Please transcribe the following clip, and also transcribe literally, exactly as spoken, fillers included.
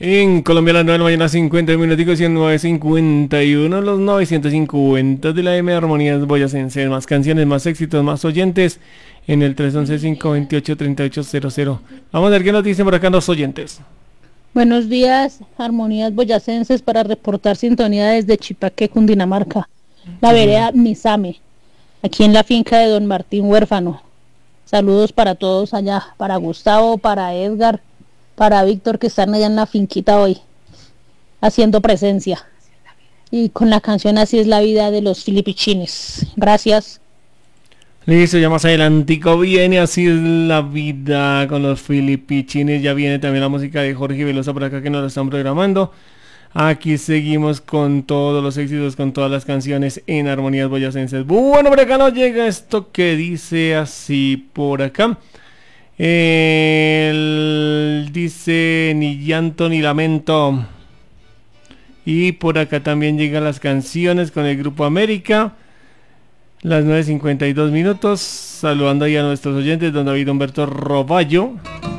En Colombia a las nueve de la mañana, cincuenta minuticos y en nueve cincuenta y uno, los novecientos cincuenta de la M, Armonías Boyacense, más canciones, más éxitos, más oyentes en el tres once, cinco veintiocho, treinta y ocho cero cero. Vamos a ver qué nos dicen por acá los oyentes. Buenos días, Armonías Boyacenses, para reportar sintonía desde Chipaqué, Cundinamarca, la vereda Misame, aquí en la finca de Don Martín Huérfano. Saludos para todos allá, para Gustavo, para Edgar, para Víctor, que están allá en la finquita hoy, haciendo presencia. Y con la canción Así es la vida de los Filipichines. Gracias. Listo, ya más adelantico viene Así es la vida con los Filipichines. Ya viene también la música de Jorge Velosa por acá que nos lo están programando. Aquí seguimos con todos los éxitos, con todas las canciones en Armonías Boyacenses. Bueno, por acá nos llega esto que dice así por acá. El, dice ni llanto ni lamento. Y por acá también llegan las canciones con el Grupo América. Las nueve cincuenta y dos minutos. Saludando ahí a nuestros oyentes, don David Humberto Roballo.